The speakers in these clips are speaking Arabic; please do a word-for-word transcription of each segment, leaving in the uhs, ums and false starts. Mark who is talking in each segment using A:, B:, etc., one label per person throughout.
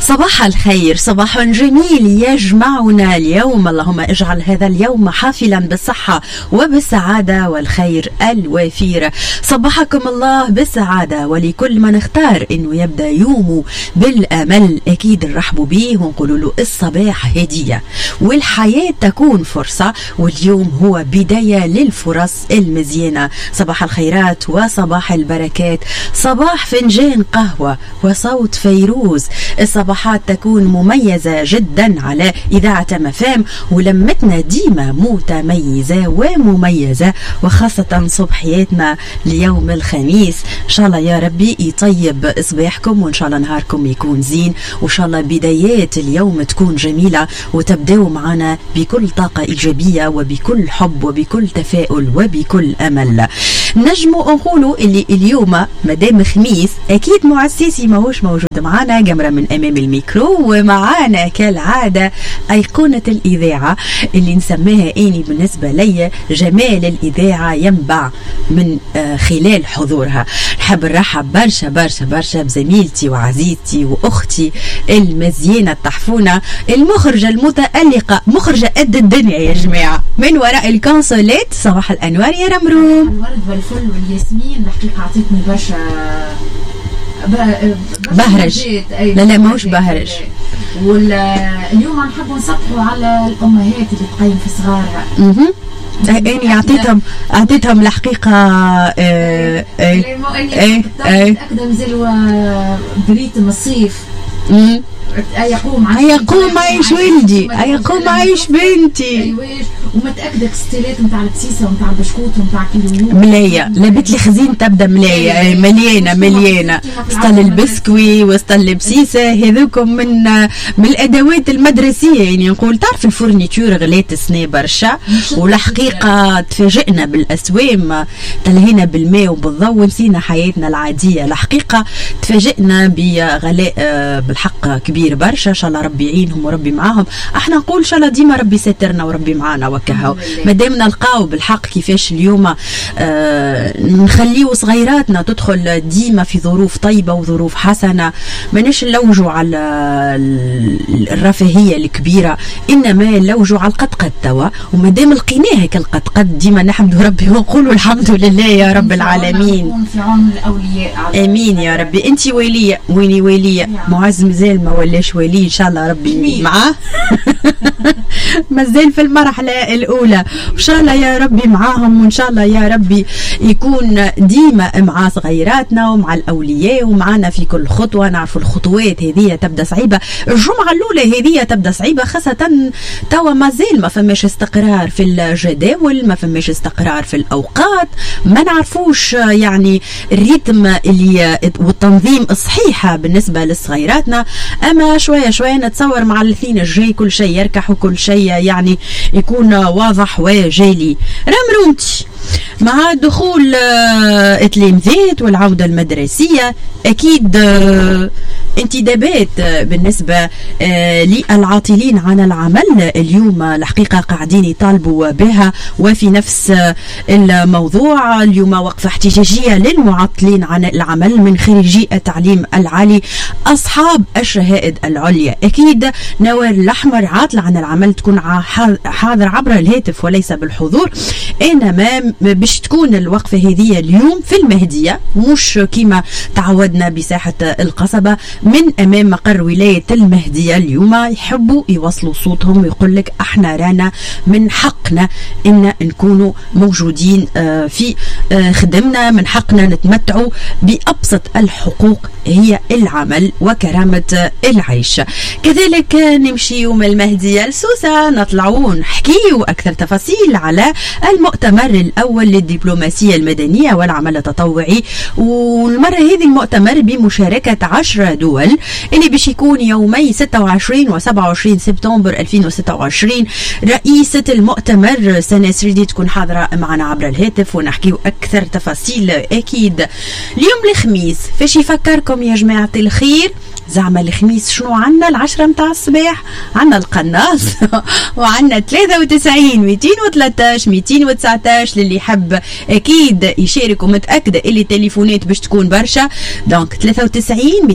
A: صباح الخير، صباح جميل يجمعنا اليوم. اللهم اجعل هذا اليوم حافلا بالصحة وبالسعادة والخير الوفير. صباحكم الله بالسعادة، ولكل من اختار انه يبدأ يومه بالامل اكيد نرحبوا به ونقولوا له الصباح هدية والحياة تكون فرصة، واليوم هو بداية للفرص المزيانة. صباح الخيرات وصباح البركات، صباح فنجان قهوة وصوت فيروز. الصباحات تكون مميزة جدا على إذاعة مفام، ولمتنا ديما متميزة ومميزة، وخاصة صبحياتنا ليوم الخميس. إن شاء الله يا ربي يطيب إصباحكم، وإن شاء الله نهاركم يكون زين، وإن شاء الله بدايات اليوم تكون جميلة، وتبدأوا معنا بكل طاقة إيجابية وبكل حب وبكل تفاؤل وبكل أمل. نجموا نقولوا اللي اليوم مدام خميس أكيد مؤسسي ماهوش موجود معنا، جمرة من أمام الميكرو، ومعانا كالعادة أيقونة الإذاعة اللي نسميها إني بالنسبة لي جمال الإذاعة ينبع من خلال حضورها. نحب نرحب برشا برشا برشا بزميلتي وعزيزتي وأختي المزيانة الطحفونة، المخرجة المتألقة، مخرجة قد الدنيا يا جماعة، من وراء الكونسولات. صباح الأنوار يا رمروم.
B: الورد والفل والياسمين. الحقيقة عطيتني برشا
A: بهرج. لا لا ماهوش بهرج.
B: واليوم نحب نسطحوا على الأمهات اللي تقيم في صغارها.
A: اها اني اعطيتهم اعطيتهم الحقيقه ايه
B: ايه متاكده مازالوا بريتم الصيف.
A: امم
B: يقوم
A: يقوم عايش ولدي، يقوم عايش بنتي.
B: ايوه ومتاكده ستيلات نتاع البسيسه ونتاع البشكوت ونتاع كيلو
A: ملايه. لبت لي خزين تبدا ملايه مليانه مليانه، وسط البسكوي وسط البسيسه. هذوكم من من الادوات المدرسيه، يعني نقول تعرف الفورنيتور غلات سنه برشا، والحقيقه تفاجئنا بالاسوام، تلهينا بالماء وبالضوء ونسينا حياتنا العاديه. الحقيقه تفاجئنا بغلاء بالحق كبير برشا. ان شاء الله ربي يعينهم وربي معاهم. احنا نقول ان شاء الله ديما ربي سترنا وربي معانا وكهو. مادام نلقاو بالحق كيفاش اليوم آه نخليو صغيراتنا تدخل ديما في ظروف طيبه وظروف حسنه، ماناش نلوجوا على الرفاهيه الكبيره، انما نلوجوا على القد توا. ومادام لقيناها كالقد ديما نحمدوا ربي ونقولوا الحمد لله يا رب العالمين.
B: في عون الاولياء.
A: امين يا ربي. انت وليه ويني وليه معز مازال ما ولاش ولي، ان شاء الله ربي معاه مازال في المرحله الاولى، ان شاء الله يا ربي معاهم، وان شاء الله يا ربي يكون ديما مع صغيراتنا ومع الاولياء ومعنا في كل خطوه. نعرفوا الخطوات هذه تبدا صعيبه، الجمعه الاولى هذه تبدا صعيبه، خاصه توا مازال ما فماش استقرار في الجداول، ما فماش استقرار في الاوقات، ما نعرفوش يعني الريتم اللي والتنظيم الصحيحه بالنسبه لصغيراتنا. اما شويه شويه نتصور مع الاثنين الجاي كل شيء يركح وكل شيء يعني يكون واضح وجالي. رمرومتي مع دخول التلامذات والعوده المدرسيه اكيد انتدابات بالنسبه للعاطلين عن العمل. اليوم الحقيقه قاعدين يطالبوا بها، وفي نفس الموضوع اليوم وقفه احتجاجيه للمعطلين عن العمل من خريجي التعليم العالي اصحاب الشهائد العليا. اكيد نوار الاحمر عاطل عن العمل تكون حاضر عبر الهاتف وليس بالحضور، انما باش تكون الوقفه هذه اليوم في المهديه، مش كما تعودنا بساحه القصبه، من امام مقر ولايه المهديه. اليوم يحبوا يوصلوا صوتهم ويقول لك احنا رانا من حقنا ان نكونوا موجودين في خدمنا، من حقنا نتمتعوا بابسط الحقوق هي العمل وكرامه العيش. كذلك نمشي يوم المهديه لسوسه، نطلعوا نحكيوا اكثر تفاصيل على المؤتمر الاول للدبلوماسيه المدنيه والعمل التطوعي، والمره هذه المؤتمر بمشاركه عشر دول اللي باش يكون يومي ستة وعشرين و سبعة وعشرين سبتمبر ألفين وستة وعشرين. رئيسة المؤتمر سنة سريدي تكون حاضرة معنا عبر الهاتف ونحكيو أكثر تفاصيل. أكيد اليوم الخميس فاش يفكركم يا جماعة الخير؟ زعما الخميس شنو عنا؟ العشرة متاع الصباح عنا القناص وعنا ثلاثة وتسعين مئتين وثلاثة مئتين وتسعة عشر للي يحب اكيد يشارك، ومتاكده اللي تليفونات باش تكون برشا. دونك ثلاثة وتسعين مئتين وثلاثة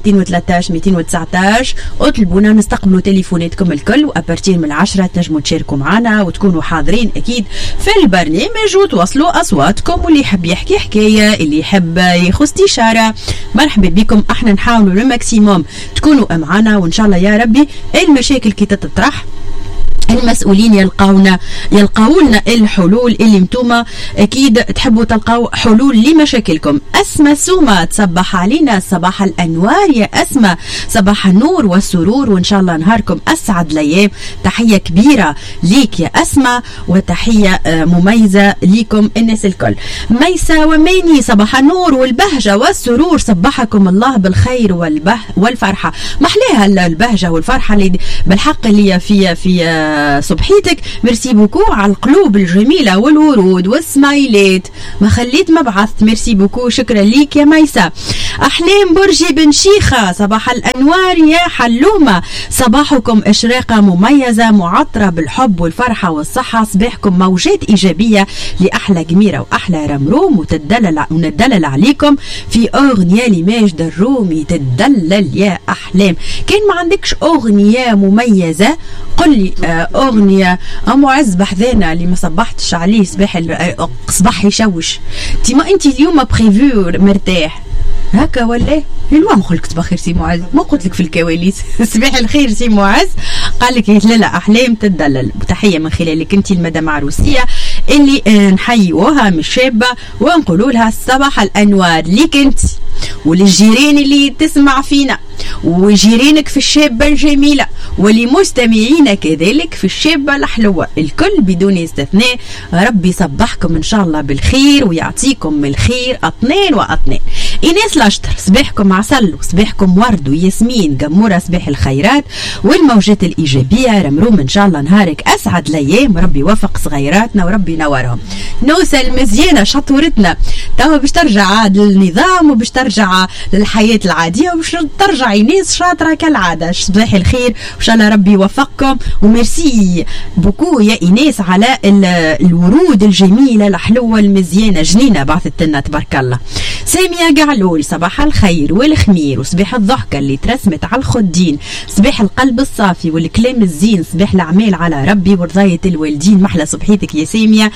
A: وثلاثة مئتين وتسعة عشر. اطلبونا نستقبلوا تليفوناتكم الكل، وابارتير من العشرة تنجموا تشاركوا معنا وتكونوا حاضرين اكيد في البرنامج وتواصلوا اصواتكم، واللي يحب يحكي حكايه، اللي يحب ياخذ استشاره، مرحبا بكم. احنا نحاولوا الماكسيموم تكونوا معنا، وان شاء الله يا ربي المشاكل كي تتطرح المسؤولين يلقاونا يلقاولنا الحلول اللي انتوما اكيد تحبوا تلقاو حلول لمشاكلكم. اسماء سوما تصبح علينا، صباح الانوار يا اسماء، صباح النور والسرور، وان شاء الله نهاركم اسعد الايام. تحيه كبيره ليك يا اسماء، وتحيه مميزه ليكم الناس الكل. ميسا وماني صباح النور والبهجه والسرور، صبحكم الله بالخير والبه والفرحه. محلاها البهجه والفرحه اللي بالحق اللي في في صبحيتك. ميرسي بوكو على القلوب الجميله والورود والسمايلات، ما خليت ما بعثت. ميرسي بوكو، شكرا ليك يا ميسا. احلام برجي بن شيخه، صباح الانوار يا حلومه، صباحكم اشراقه مميزه معطره بالحب والفرحه والصحه. صباحكم موجات ايجابيه لاحلى جميره واحلى رمروم، وتدلل وندلل عليكم في اغنيه لماجد الرومي، تدلل يا احلام. كان ما عندكش اغنيه مميزه قل لي اغنيه. ام عز بحذانا اللي ما صبحتش عليه صباح صباح يشوش. انت ما انت اليوم بريفو مرتاح هكا ولا الوا مخلك صباح خير سي معز، ما قلت لك في الكواليس صباح الخير سي معز. قال لك لا لا احلام تدلل. تحيه من خلالك انت المدام عروسيه اللي نحيوها من الشابه ونقولوا لها صباح الانوار ليك انت وللجيران اللي تسمع فينا، وجيرانك في الشابه الجميله، ولمستمعينا كذلك في الشابه الحلوه الكل بدون استثناء. ربي يصبحكم ان شاء الله بالخير ويعطيكم من الخير اثنين واثنين. ايناس لاشتر صباحكم عسل وصباحكم ورد وياسمين جموره صباح الخيرات والموجات الايجابيه. رمروم ان شاء الله نهارك اسعد الايام، ربي يوفق صغيراتنا وربي ينورهم. نوسه المزيانه شطورتنا توا باش ترجع عاد للنظام وباش ترجع للحياه العاديه وباش ترجع ايناس شاطره كالعاده. صباح الخير وان شاء الله ربي يوفقكم، وميرسي بوكو يا ايناس على الورود الجميله الحلوه المزيانه جنينه بعثت لنا تبارك الله. ساميه قعلول صباح الخير والخمير وصباح الضحكه اللي ترسمت على الخدين، صباح القلب الصافي والكلام الزين، صباح الاعمال على ربي ورضايه الوالدين. محلى صبحيتك يا ساميه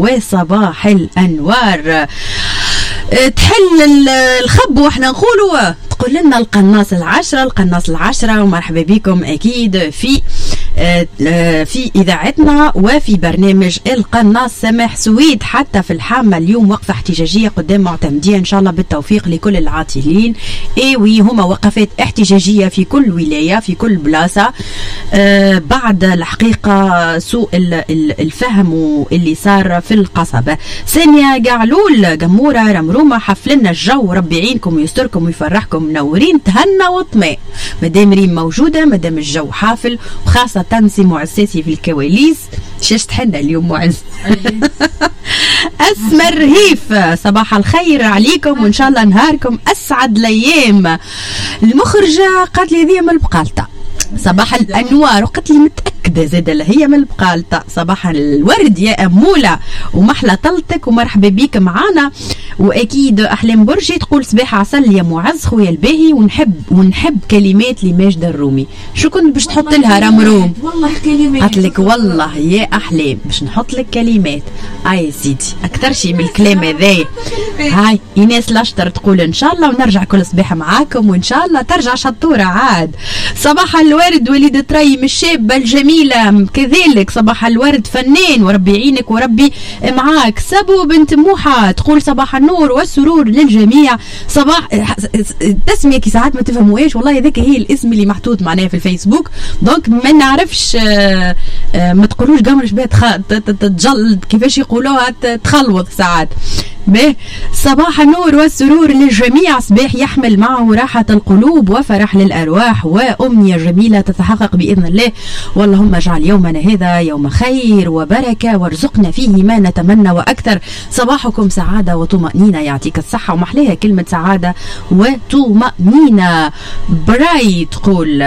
A: وصباح الانوار. تحل الخب واحنا نقولوا تقول لنا القناص العشرة القناص العشرة. ومرحبا بكم أكيد في في إذاعتنا وفي برنامج القناص. سماح سويد حتى في الحامة اليوم وقفة احتجاجية قدام معتمدية، إن شاء الله بالتوفيق لكل العاطلين. إيوي هما وقفات احتجاجية في كل ولاية في كل بلاصة آه بعد الحقيقة سوء الفهم اللي صار في القصبة. سامية قعلول جمورة رمرومة حفلنا الجو، ربي يعينكم ويستركم ويفرحكم، منورين تهنا وطماء. مدام ريم موجودة، مدام الجو حافل، وخاصة سي معزتي في الكواليس. شاش تحنا اليوم معز اسمى الرهيف صباح الخير عليكم وان شاء الله نهاركم اسعد الايام. المخرجة قالت لي ذي من البقالطة صباح الانوار، وقلت لي متاكده زاده هي من البقالطه. صباح الورد يا اموله ومحلى طلتك ومرحبا بيك معانا. واكيد احلام برجي تقول صباح عسل يا معز خويا الباهي، ونحب ونحب كلمات لماجد الرومي. شو كنت باش تحط لها رمروم؟
B: والله كلمات
A: قالت لك والله يا احلام باش نحط لك كلمات. اي سيدي اكثر شيء من الكلام هذا. هاي ايناس لاشتر تقول ان شاء الله ونرجع كل صباح معاكم، وان شاء الله ترجع شطوره عاد. صباح الورد وليدة ريم الشابة الجميلة كذلك صباح الورد فنان وربي يعينك وربي معاك. سبو بنت موحة تقول صباح النور والسرور للجميع. صباح التسمية كي ساعات ما تفهموهاش، والله هذاك هي الاسم اللي محطوط معناه في الفيسبوك، دونك ما نعرفش ما تقولوش قمرش بها تتجلد كيفاش يقولوها تخلوض ساعات. به صباح النور والسرور للجميع، صباح يحمل معه راحة القلوب وفرح للأرواح وأمنية جميلة تتحقق بإذن الله. واللهم اجعل يومنا هذا يوم خير وبركة وارزقنا فيه ما نتمنى وأكثر. صباحكم سعادة وطمأنينة، يعطيك الصحة ومحليها كلمة سعادة وطمأنينة. براي تقول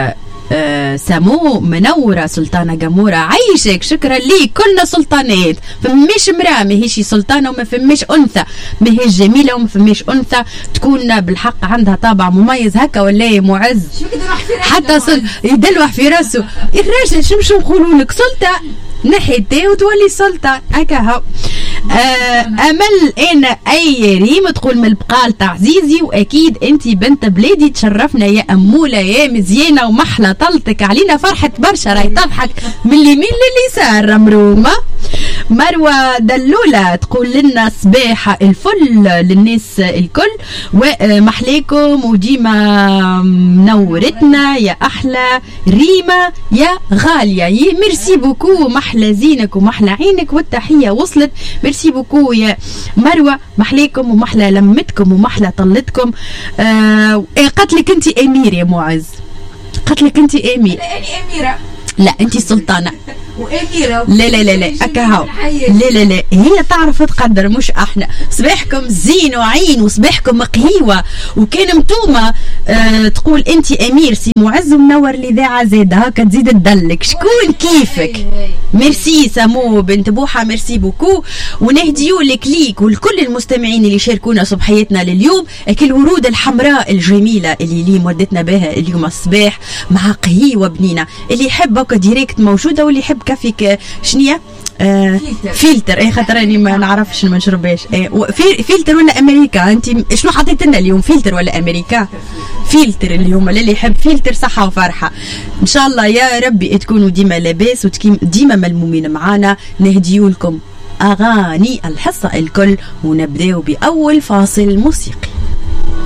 A: آه سمو منورة سلطانة قمورة عايشك شكرا ليك. كلنا سلطانات، فماش امرأة ماهيش سلطانة وما فماش أنثى ماهيش جميلة وما فماش أنثى تكون بالحق عندها طابع مميز هكا ولا يا معز؟ حتى صل... يدلوح في راسه الراجل شو مش نقولوا لك سلطة نحيتي وتولي سلطة هكا. آه امل انا اي ريم تقول من البقال تاع عزيزي، واكيد انت بنت بلادي تشرفنا يا اموله يا مزيانه ومحلى طلتك علينا فرحه برشا راهي تضحك من اليمين لليسار مرومه. مروه دلوله تقول لنا صباح الفل للناس الكل ومحليكم وديما منورتنا يا احلى ريمه يا غاليه. يا ميرسي بوكو محلى زينك ومحلى عينك والتحيه وصلت. ميرسي بوكو يا مروه محليكم ومحلى لمتكم ومحلى طلتكم. آه قتلك انت امير يا معز، قتلك انت امير.
B: انا اميره
A: لا انت سلطانه
B: واميره.
A: لا لا لا لا اكاهو لا لا لا هي تعرف تقدر مش احنا. صباحكم زين وعين وصباحكم قهيوه. وكان متومه آه تقول انت امير سي معز منور الاذاعه زاد هكا تزيد تدلك شكون كيفك. ميرسي سامو بنت بوحه ميرسي بوكو. ونهديو لك ليك ولكل المستمعين اللي شاركونا صبحيتنا لليوم اكل الورود الحمراء الجميله اللي لي مودتنا بها اليوم الصباح مع قهيوه بنينه. اللي يحب هكا ديريكت موجوده واللي يحب كافيك شنية آه فيلتر, فيلتر. اي خاطر راني ما نعرفش ما نشربهاش. آه فيلتر ولا امريكا؟ انت شنو حطيت لنا اليوم فيلتر ولا امريكا؟ فيلتر اليوم. اللي يحب فيلتر صحه وفرحه ان شاء الله يا ربي تكونوا ديما لاباس وديما ملمومين معانا. نهديو لكم اغاني الحصه الكل ونبداو باول فاصل موسيقي.